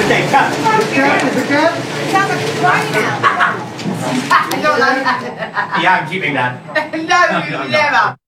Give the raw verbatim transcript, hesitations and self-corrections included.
Okay, cut. The cat, the cat. Sounds like it's crying out. I don't like that. Yeah, I'm keeping that. No, never.